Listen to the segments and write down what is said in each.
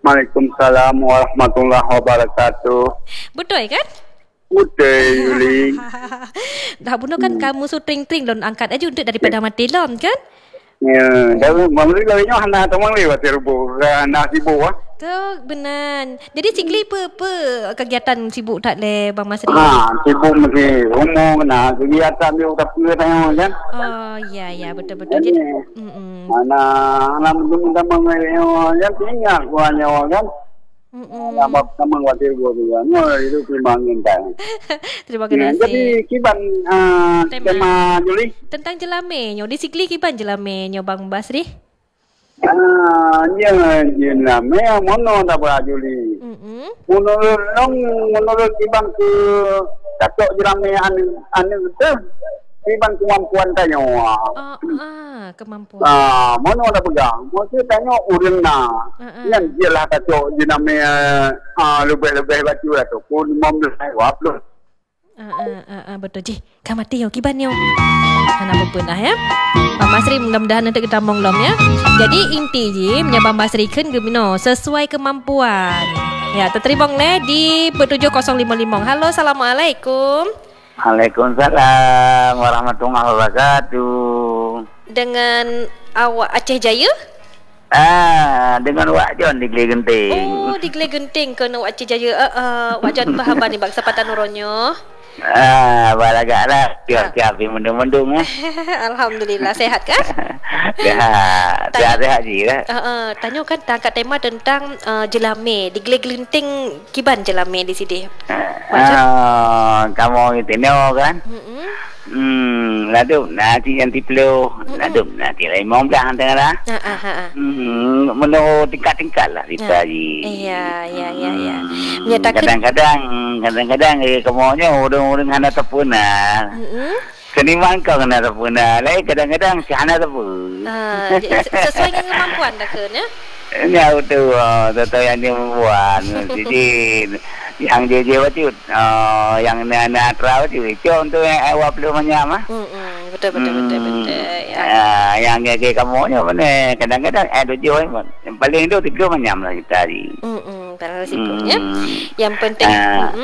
Waalaikumsalam warahmatullahi wabarakatuh. Betul kan? Betul, Yuli. Dah bunuh kan kamu su tring-tring don angkat aja untuk daripada mati lom kan? Ya, dah mamri lawinya hana tamang lewat terbu. Hana sibuk ah. Tu benar. Jadi Cikli apa kegiatan sibuk tak le Bang Masri? Sibuk mesti umum kena kegiatan dia tapi tanya kan. Oh, ya betul-betul. Jadi mana minta mengenai yang tinggal kuanya kan. Nama tamang watir gua juga. Itu kembangin kan. Terima kasih. Jadi kiban tema Juli tentang jelame nyo di Cikli kiban jelame nyo Bang Basri. Jelame mono tak Juli. Menurut kiban ke katok jelame anu itu kiban kemampuan tanya. Kemampuan. Mono dah pegang. Mesti tanya urina. Yang jelah katok jelame lebih-lebih baju lah tu. Pun 15 upload. Betul je. Kamati yo kiban yo. Hana bebenah ya. Pak Masri mudah-mudahan nanti kita monglom ya. Jadi inti je menyabang Basri kan gemino sesuai kemampuan. Ya, terteribong le di 77055. Halo, assalamualaikum. Waalaikumsalam warahmatullahi wabarakatuh. Dengan awak Aceh Jaya? Dengan Wak John di Geli Genting. Oh, di Geli Genting kena Wak Aceh Jaya. Wak John bahaban ni bang sepatan uronyo. Balagaklah tiap-tiap mendung-mendung Alhamdulillah sehat kan? Sehat je lah. Tanya kan angkat tema tentang jelame di Geli Genting kiban jelame di sini. Kamu itu kan? Ladup nanti yang tiplo, ladup nanti lain mau belah antara lah. Menurut tingkat-tingkat lah kita ji. Iya. Menyatakan kadang-kadang kamunya orang-orang hana terpuna. Seniman kau kena terpuna. Lain kadang-kadang si hana terpuna. Sesuai dengan kemampuan dah kan ya? Ya betul, yang dia membuat. Jadi yang dia tu, yang nak terawat tu, untuk yang awak perlu menyam ah. Betul. Ya. Yang kayak kamu ni mana kadang-kadang ada jual, yang paling tu tiga menyam lah kita ni. Kalau sibuknya, yang penting.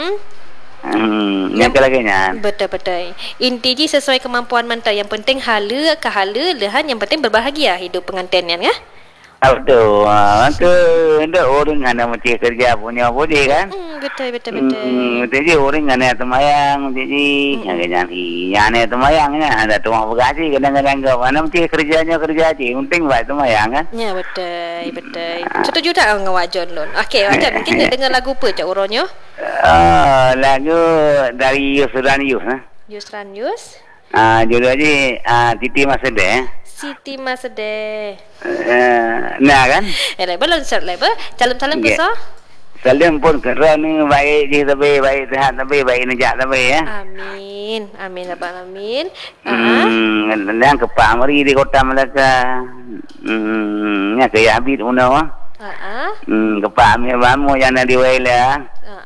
Yang kelaganya. Betul. Inti je sesuai kemampuan mantap. Yang penting hala lehan. Yang penting berbahagia hidup pengantin ya. Betul. Ada orang yang mesti kerja punya boleh kan? Betul. Jadi orang yang temayang, jadi yang temayang ada tuang bergaji kadang-kadang kau mana mesti kerja je. Penting buat temayang kan? Ya betul. Setuju tak dengan Wak John Lon? Okey, Wak John mungkin dengar lagu apa cak uronyo? Lagu dari Yusran Yus. Yusran Yus? Judul aja Titi Masede. Siti Masede. Nah kan? Belum start level. Salam besar. Salam pun kerana baik je tapi baik sehat tapi baik nejak tapi ya. Amin rabbal alamin. Yang kepak mari di kota Melaka. Ya ke habis una. Kepak mi bamu yang di Waila.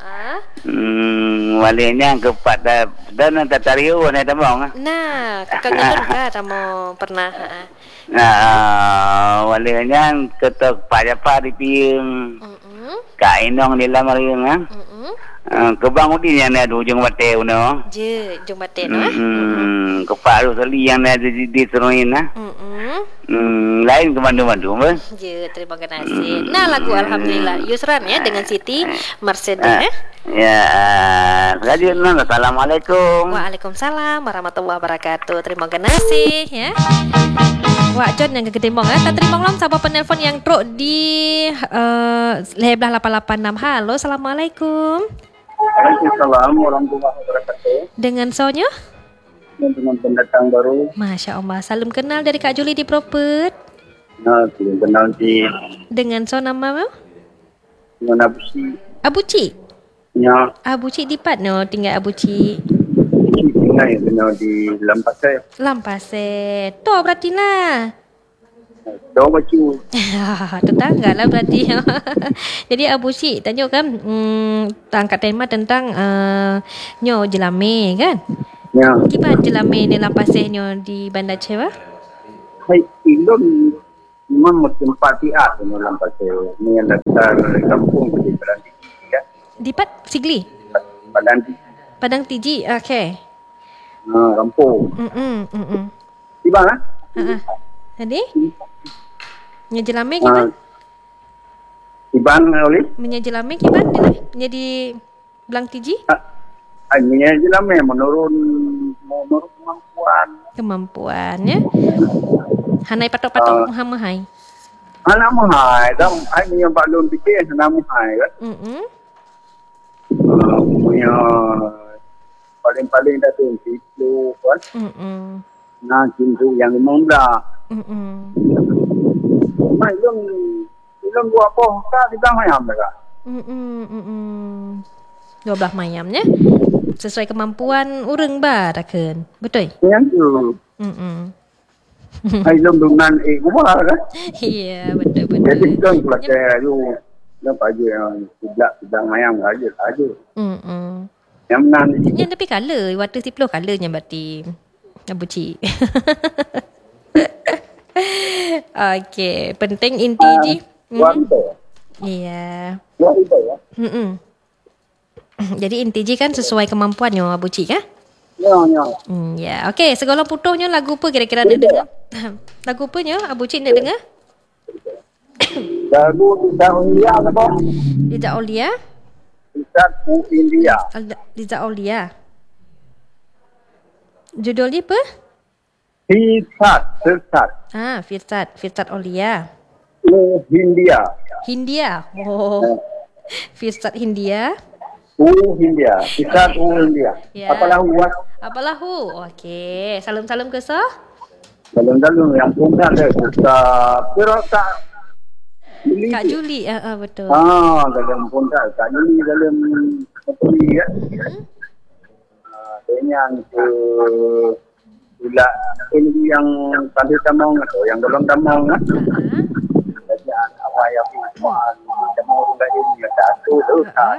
Walinya kepak dan tatario ni tamong. Nah, kangen juga tamu pernah. Walinya ketok pajapa di piung. Kainong nila mariung Kebang udin yang ada ujung bate uno. Ujung bate no. Kepak seli yang ada di teruin lain kemandu-mandu terima kasih. Nah lagu alhamdulillah Yusran ya dengan Siti Mercedes ya. Assalamualaikum. Waalaikumsalam warahmatullahi wabarakatuh. Terima kasih ya. Wak John yang ketimbang tak terima lam sahabat penelpon yang truk di leblah 886. Halo, assalamualaikum. Waalaikumsalam warahmatullahi wabarakatuh. Dengan Sonya? Dengan pendatang baru. Masya Allah. Salam kenal dari Kak Juli di Propet. Salam kenal di. Dengan so nama? Dengan Abuci. Ya. Abuci di Patno tinggal Abuci. Tinggal di Lampase. Toh berarti lah. Toh baju. Tetangga lah berarti. Jadi Abuci tanya kan angkat tema tentang nyo jelame kan? Ya. Gimana jelame ni Lampase nyo di Bandar Cewa? Hai, ilon memang tempat tiap dalam pasal ni yang dasar kampung di Padang Tinggi ya. Di Sigli. Padang Tinggi. Padang Tiji. Okey. Kampung. Di mana? Jadi? Menyejelame gimana? Iban oleh? Menyejelame gimana? Menjadi Belang Tiji? Hanya jelame menurun Kemampuan ya. Hanai patok-patok mahai. Anak mahai, dah ini yang Pak Lun fikir anak mahai kan. Punya paling-paling dah tu itu kan. Nah, cintu yang 15. Mai belum buat apa? Kan kita mayam dah. 12 mayam ya. Sesuai kemampuan urang ba takkan. Betul? Yang tu. Ai belum dengan gua kan. Iya, betul. Jadi kan pula saya tu dapat aja yang sedang mayam aja. Yang menang ni. Yang tapi color, water 10 colornya berarti. Abu Cik. Okey, penting inti je. Iya. Jadi inti je kan sesuai kemampuannya Abu Cik kan? Ya. Okey, segala putuhnya lagu apa kira-kira nak dengar? Lagu apanya Abu Cik nak dengar? Lagu Liza Aulia apa? Liza Aulia? Liza Aulia. Judulnya apa? Firsat Aulia. Hindia. Oh. Firsat Hindia. Hindia. Firsat Hindia. Ya. Apalah hu? Okey. Salam-salam ke sah? Salam-salam yang punca dia. Kak Kak Juli. Betul. Dalam punca. Kak Juli dalam Juli ya. Yang ke pula ini yang tadi tamang atau yang dalam tamang jadi apa yang buat tamang juga ini satu tu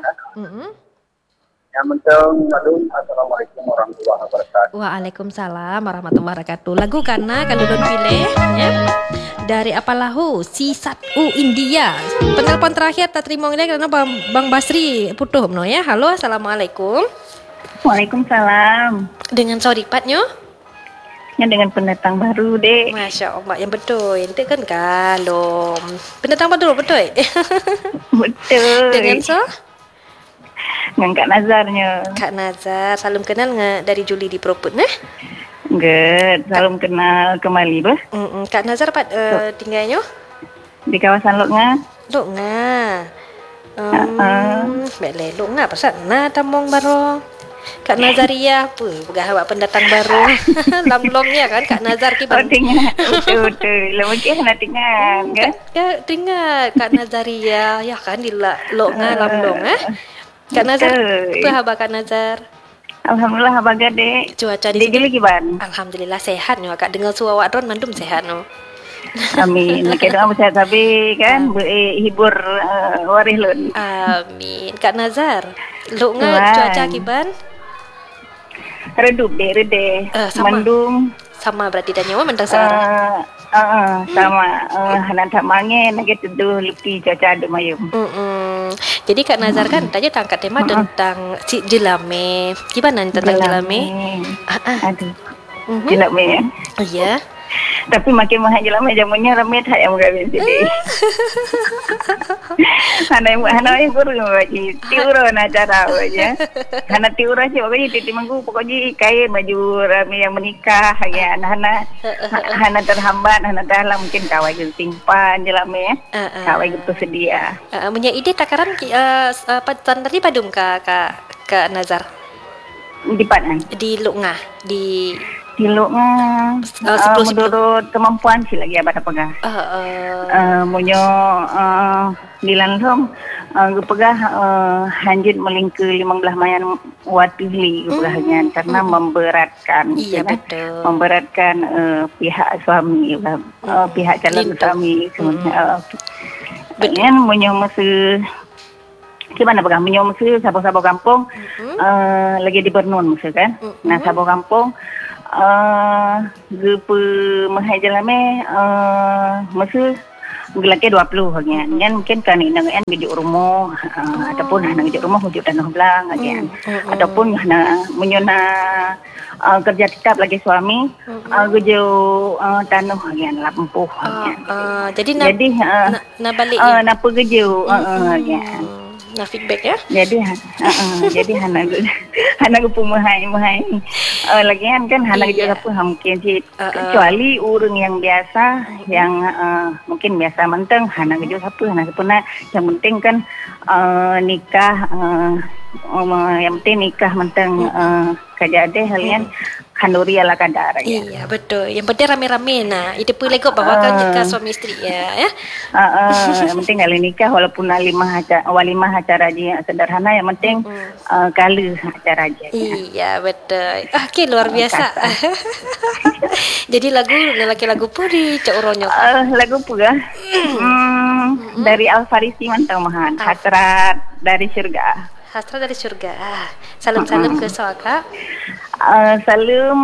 yang penting assalamualaikum warahmatullahi wabarakatuh. Waalaikumsalam warahmatullahi wabarakatuh. Lagu karena kalau don pilih ya dari Apalahu Sisat India. Penelpon terakhir tak terima ni kerana Bang Basri putuh no ya. Halo, assalamualaikum. Waalaikumsalam. Dengan Saudipatnya? Ya, dengan pendatang baru, Dek. Masya Allah, yang betul. Yang kan kalau pendatang baru, betul? Betul. Dengan dengan Kak Nazarnya. Kak Nazar, salam kenal dari Juli di Proput, nah? Enggak, salam kenal kembali, bah. Kak Nazar tinggalnya? Di kawasan Loknga. Baiklah, Loknga pasal na tamong baru. Kak Nazaria apa? Pegawai pendatang baru. Lam-lomnya kan Kak Nazar ki. Tinggal. Betul. Lama ke nak tinggal kan? Ya, tinggal Kak Nazaria. Ya kan di Loknga lam-lom Kak Nazar. Apa khabar Kak Nazar? Alhamdulillah bagus, Dek. Cuaca di sini gimana? Alhamdulillah sehat nih. Kak dengar suara awak Ron mandum sehat no. Amin. Kita doa bersehat tapi kan hibur waris lun. Amin. Kak Nazar, Loknga cuaca kiban? Redup deh, mendung. Sama berarti dah nyawa mendang sekarang. Sama. Hanan tak mangin lagi tentu lebih cuaca ada mayum. Jadi Kak Nazar kan tadi angkat tema tentang si jelame. Gimana tentang jelame? Aduh. Jelame. Iya. Tapi makin mahal jelame jamunya ramai tak yang berkabin sini. Hanai guru bagi tiura nak cara aja. Hana tiura sih pokoknya titi manggu pokoknya kain baju ramai yang menikah ya hana terhambat hana dalam mungkin kawai gitu simpan jelame kawai gitu sedia. Punya ide takaran tadi padum Kak Nazar di mana? Di Loknga di Loknga menurut kemampuan sih lagi abad pegah. Munyo dilan rom pegah hanjit melingke 15 mayan watihli pegahnya karena memberatkan. Iya betul. Memberatkan pihak suami pihak calon suami sebenarnya. Dengan munyo masa gimana pegah munyo masa sabar-sabar kampung lagi di Bernun masa kan. Nah sabar kampung Gepa mahai jalame masa gelake 20 kan mungkin kan nang gejuk rumah ataupun nang gejuk rumah hujud tanah belang kan ataupun menyona kerja tetap lagi suami gejuk tanah kan lampuh kan Jadi nak balik napa gejuk kan nak feedback ya. Jadi hana mahai lagi kan hana gejuk apa mungkin sih kecuali orang yang biasa yang mungkin biasa menteng hana gejuk apa hana sepuna yang penting kan nikah yang penting nikah menteng kerja deh kalian kanduri ala kadar ya. Iya betul. Yang penting rame-rame nah. Itu pun lego bawa kan nikah suami isteri ya. Yang penting kali nikah walaupun walimah acara aja sederhana yang penting kali acara aja. Iya betul. Okey luar biasa. Jadi lagu puri Cak Uronyo. Lagu pura dari Al-Farisi mantau mahan. Hasrat dari surga. Hasrat dari surga. Salam-salam ke Soaka. Salam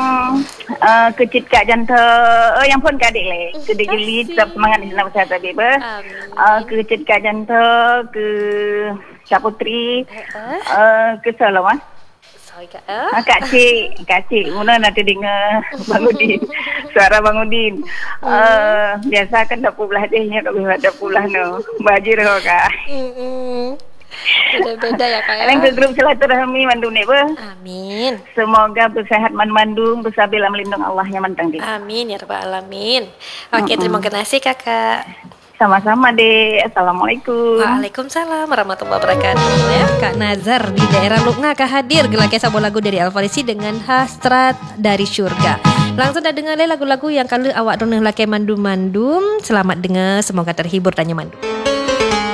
ke Cik Kak Janta yang pun kadik le. Ke Dek Juli tetap semangat di sana bersama tadi ber. Ke Cik Kak Janta, ke Kak Putri, ke Salam Kak Cik mula nanti dengar Bang Udin suara Bang Udin biasa kan dapur belah dehnya dapur belah no baju dah Kak beda-beda ya Kak ya. Yang ke grup silaturahmi Mandung ni ber. Amin. Semoga bersehat Mandung bersabila melindung Allahnya mantang di. Amin ya rabbal alamin. Okey terima kasih Kakak. Sama-sama deh. Assalamualaikum. Waalaikumsalam warahmatullahi wabarakatuh ya. Kak Nazar di daerah Lukna hadir gelake sebuah lagu dari Al-Farisi dengan Hasrat dari Syurga. Langsung dah dengar lagu-lagu yang kalau awak dong laki mandum-mandum. Selamat dengar, semoga terhibur tanya mandum.